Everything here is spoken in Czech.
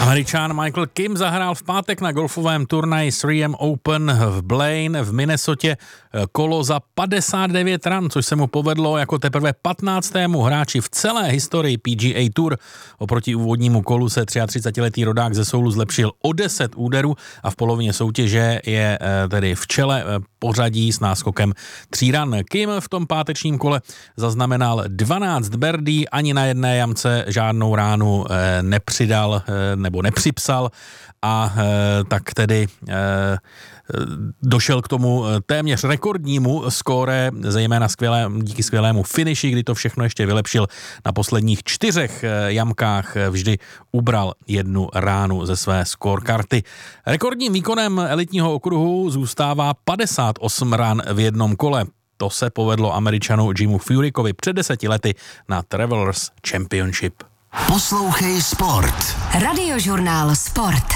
Američan Michael Kim zahrál v pátek na golfovém turnaji 3M Open v Blaine v Minnesotě kolo za 59 ran, což se mu povedlo jako teprve 15. hráči v celé historii PGA Tour. Oproti úvodnímu kolu se 33-letý rodák ze Soulu zlepšil o 10 úderů a v polovině soutěže je tedy v čele pořadí s náskokem 3 ran. Kim v tom pátečním kole zaznamenal 12 birdie, ani na jedné jamce žádnou ránu nepřidal nebo nepřipsal a tak tedy došel k tomu téměř rekordnímu skóre, zejména díky skvělému finiši, kdy to všechno ještě vylepšil na posledních 4 jamkách, vždy ubral 1 ránu ze své scorekarty. Rekordním výkonem elitního okruhu zůstává 58 ran v jednom kole. To se povedlo Američanu Jimu Furykovi před 10 lety na Travelers Championship. Poslouchej Sport. Radiožurnál Sport.